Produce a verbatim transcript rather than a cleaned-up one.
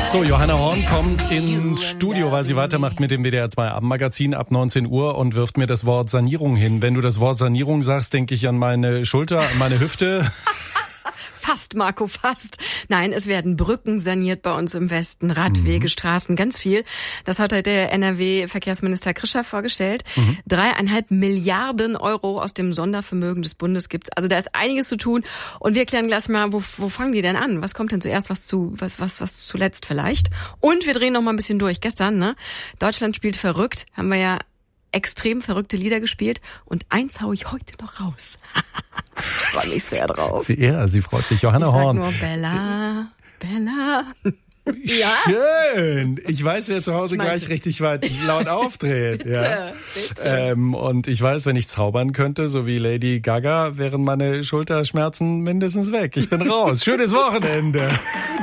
So, Johanna Horn kommt ins Studio, weil sie weitermacht mit dem W D R zwei Abendmagazin ab neunzehn Uhr und wirft mir das Wort Sanierung hin. Wenn du das Wort Sanierung sagst, denke ich an meine Schulter, an meine Hüfte. Fast, Marco, fast. Nein, es werden Brücken saniert bei uns im Westen, Radwege, mhm. Straßen, ganz viel. Das hat heute der N R W-Verkehrsminister Krischer vorgestellt. Mhm. Dreieinhalb Milliarden Euro aus dem Sondervermögen des Bundes gibt's. Also da ist einiges zu tun. Und wir klären gleich mal, wo, wo fangen die denn an? Was kommt denn zuerst, was zu, was, was, was zuletzt vielleicht? Und wir drehen noch mal ein bisschen durch. Gestern, ne? Deutschland spielt verrückt. Haben wir ja extrem verrückte Lieder gespielt. Und eins hau ich heute noch raus. Ich freue mich sehr drauf. Sie, ja, sie freut sich. Johanna ich sag Horn. nur Bella, Bella. Ja. Schön. Ich weiß, wer zu Hause gleich richtig weit laut aufdreht. Bitte, ja. bitte. Ähm, und ich weiß, wenn ich zaubern könnte, so wie Lady Gaga, wären meine Schulterschmerzen mindestens weg. Ich bin raus. Schönes Wochenende.